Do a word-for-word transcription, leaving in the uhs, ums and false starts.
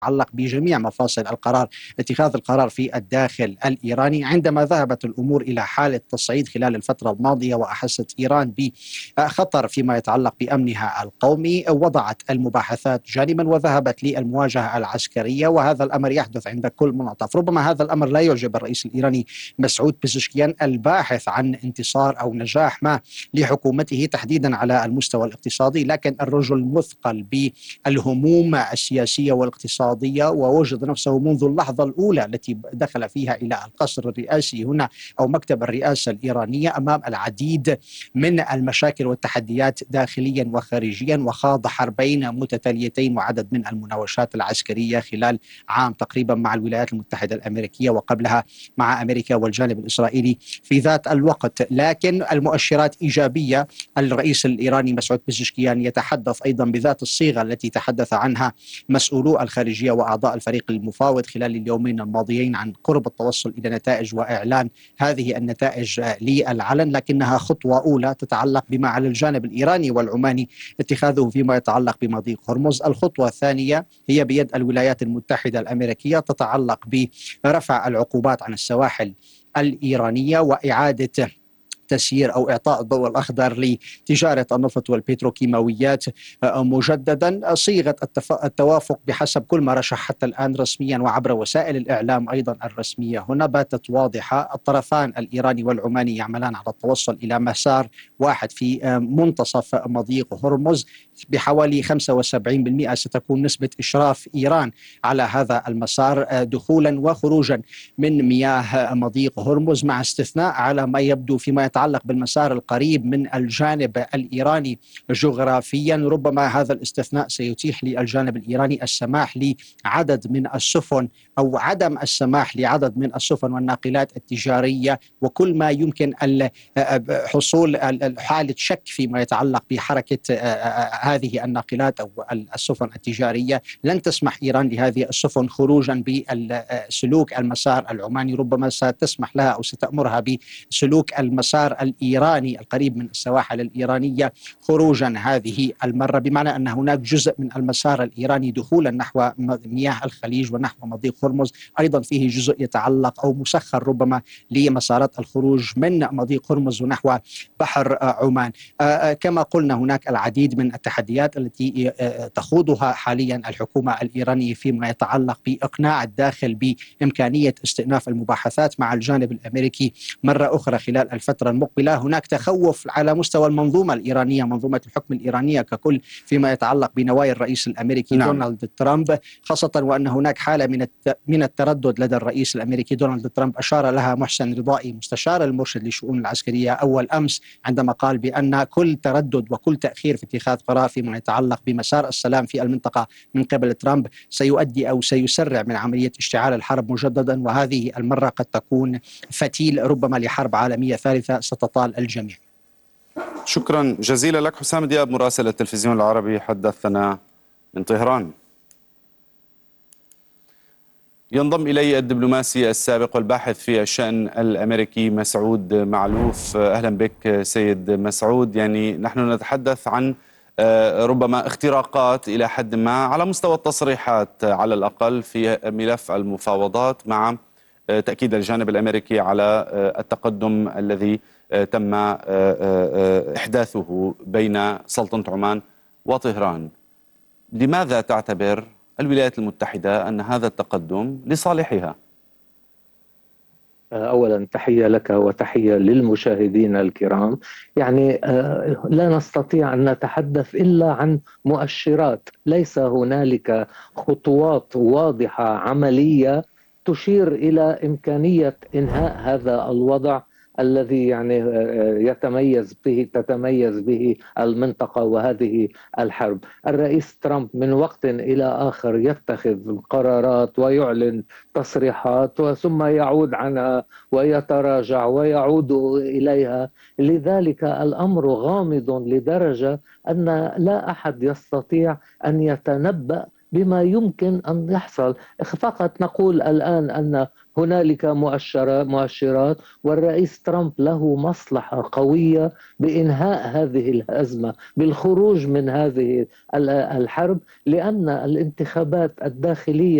يتعلق بجميع مفاصل القرار، اتخاذ القرار في الداخل الإيراني. عندما ذهبت الأمور إلى حالة تصعيد خلال الفترة الماضية وأحست إيران بخطر فيما يتعلق بأمنها القومي، وضعت المباحثات جانبا وذهبت للمواجهة العسكرية، وهذا الأمر يحدث عند كل منعطف. ربما هذا الأمر لا يعجب الرئيس الإيراني مسعود بيزشكيان الباحث عن انتصار أو نجاح ما لحكومته تحديدا على المستوى الاقتصادي، لكن الرجل مثقل بالهموم السياسية والاقتصادية، ووجد نفسه منذ اللحظة الأولى التي دخل فيها إلى القصر الرئاسي هنا أو مكتب الرئاسة الإيرانية أمام العديد من المشاكل والتحديات داخليا وخارجيا، وخاض حربين متتاليتين وعدد من المناوشات العسكرية خلال عام تقريبا مع الولايات المتحدة الأمريكية، وقبلها مع أمريكا والجانب الإسرائيلي في ذات الوقت. لكن المؤشرات إيجابية. الرئيس الإيراني مسعود بيزشكيان يتحدث أيضا بذات الصيغة التي تحدث عنها مسؤولو الخارجية وأعضاء الفريق المفاوض خلال اليومين الماضيين عن قرب التوصل إلى نتائج وإعلان هذه النتائج للعلن، لكنها خطوة أولى تتعلق بما على الجانب الإيراني والعماني اتخاذه فيما يتعلق بمضيق هرمز. الخطوة الثانية هي بيد الولايات المتحدة الأمريكية، تتعلق برفع العقوبات عن السواحل الإيرانية وإعادة تسيير أو إعطاء الضوء الأخضر لتجارة النفط والبتروكيماويات مجددا. صيغة التوافق بحسب كل ما رشح حتى الآن رسميا وعبر وسائل الإعلام أيضا الرسمية هنا باتت واضحة. الطرفان الإيراني والعماني يعملان على التوصل إلى مسار واحد في منتصف مضيق هرمز بحوالي خمسة وسبعين بالمئة ستكون نسبة إشراف إيران على هذا المسار دخولا وخروجا من مياه مضيق هرمز، مع استثناء على ما يبدو فيما يتعلق بالمسار القريب من الجانب الإيراني جغرافيا. ربما هذا الاستثناء سيتيح للجانب الإيراني السماح لعدد من السفن أو عدم السماح لعدد من السفن والناقلات التجارية وكل ما يمكن حصول حالة شك فيما يتعلق بحركة هذه الناقلات أو السفن التجارية. لن تسمح إيران لهذه السفن خروجا بسلوك المسار العماني، ربما ستسمح لها أو ستأمرها بسلوك المسار الإيراني القريب من السواحل الإيرانية خروجا هذه المرة، بمعنى أن هناك جزء من المسار الإيراني دخولا نحو مياه الخليج ونحو مضيق هرمز أيضا فيه جزء يتعلق أو مسخر ربما لمسارات الخروج من مضيق هرمز ونحو بحر عمان. كما قلنا هناك العديد من التحديات التي تخوضها حاليا الحكومة الإيرانية فيما يتعلق بإقناع الداخل بإمكانية استئناف المباحثات مع الجانب الأمريكي مرة أخرى خلال الفترة المقبلة. هناك تخوف على مستوى المنظومة الإيرانية، منظومة الحكم الإيرانية ككل، فيما يتعلق بنوايا الرئيس الأمريكي نعم. دونالد ترامب، خاصة وأن هناك حالة من من التردد لدى الرئيس الأمريكي دونالد ترامب أشار لها محسن رضائي مستشار المرشد للشؤون العسكرية أول أمس عندما قال بأن كل تردد وكل تأخير في اتخاذ قرار فيما يتعلق بمسار السلام في المنطقة من قبل ترامب سيؤدي أو سيسرع من عملية اشتعال الحرب مجددا، وهذه المرة قد تكون فتيل ربما لحرب عالمية ثالثة ستطال الجميع. شكرا جزيلا لك حسام دياب مراسل التلفزيون العربي، حدثنا من طهران. ينضم إلي الدبلوماسي السابق والباحث في الشأن الأمريكي مسعود معلوف. أهلا بك سيد مسعود. يعني نحن نتحدث عن ربما اختراقات إلى حد ما على مستوى التصريحات على الأقل في ملف المفاوضات، مع تأكيد الجانب الأمريكي على التقدم الذي تم إحداثه بين سلطنة عمان وطهران. لماذا تعتبر الولايات المتحدة أن هذا التقدم لصالحها؟ أولا تحية لك وتحية للمشاهدين الكرام. يعني لا نستطيع أن نتحدث إلا عن مؤشرات، ليس هنالك خطوات واضحة عملية تشير إلى إمكانية إنهاء هذا الوضع الذي يعني يتميز به تتميز به المنطقة وهذه الحرب. الرئيس ترامب من وقت إلى آخر يتخذ قرارات ويعلن تصريحات ثم يعود عنها ويتراجع ويعود إليها، لذلك الأمر غامض لدرجة أن لا أحد يستطيع أن يتنبأ بما يمكن أن يحصل. فقط نقول الآن أن هنالك مؤشرات مؤشرات والرئيس ترامب له مصلحة قوية بإنهاء هذه الأزمة، بالخروج من هذه الحرب، لأن الانتخابات الداخلية